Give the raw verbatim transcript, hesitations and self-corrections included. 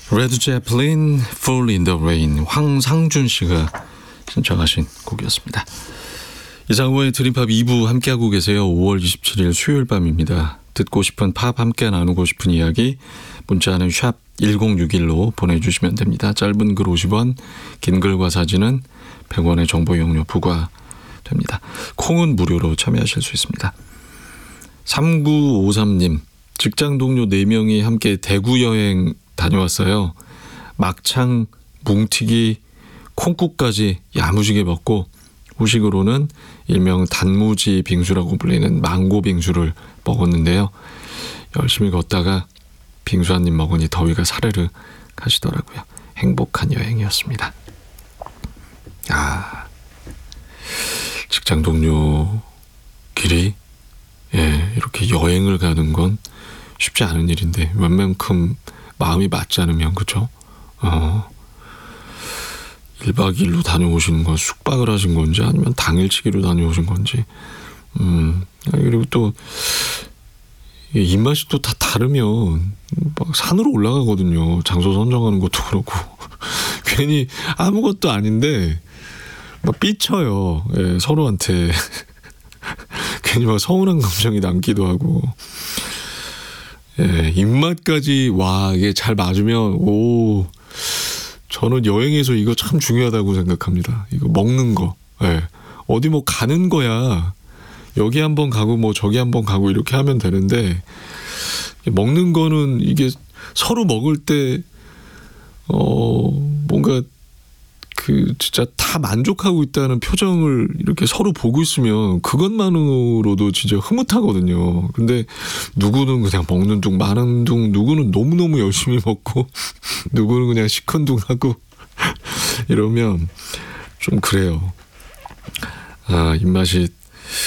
레드 제플린 Fall in the Rain, 황상준 씨가 신청하신 곡이었습니다. 이상우의 드림팝 이 부 함께하고 계세요. 오월 이십칠일 수요일 밤입니다. 듣고 싶은 팝 함께 나누고 싶은 이야기 문자는 샵 일공육일로 보내주시면 됩니다. 짧은 글 오십 원, 긴 글과 사진은 백 원의 정보 이용료 부과됩니다. 콩은 무료로 참여하실 수 있습니다. 삼구오삼님, 직장 동료 네 명이 함께 대구 여행 다녀왔어요. 막창, 뭉티기, 콩국까지 야무지게 먹고 후식으로는 일명 단무지 빙수라고 불리는 망고 빙수를 먹었는데요. 열심히 걷다가 빙수 한 입 먹으니 더위가 사르르 가시더라고요. 행복한 여행이었습니다. 아, 직장 동료끼리 예, 이렇게 여행을 가는 건 쉽지 않은 일인데 웬만큼 마음이 맞지 않으면 그렇죠? 어, 일박 이일로 다녀오시는 건 숙박을 하신 건지 아니면 당일치기로 다녀오신 건지 음, 그리고 또 입맛이 또 다 다르면 막 산으로 올라가거든요. 장소 선정하는 것도 그렇고 괜히 아무것도 아닌데 막 삐쳐요. 예, 서로한테 괜히 막 서운한 감정이 남기도 하고 예, 입맛까지 와 이게 잘 맞으면 오 저는 여행에서 이거 참 중요하다고 생각합니다. 이거 먹는 거 예, 어디 뭐 가는 거야 여기 한번 가고 뭐 저기 한번 가고 이렇게 하면 되는데 먹는 거는 이게 서로 먹을 때 어 뭔가 그 진짜 다 만족하고 있다는 표정을 이렇게 서로 보고 있으면 그것만으로도 진짜 흐뭇하거든요. 근데 누구는 그냥 먹는 둥 마는 둥 누구는 너무너무 열심히 먹고 누구는 그냥 시큰둥하고 이러면 좀 그래요. 아, 입맛이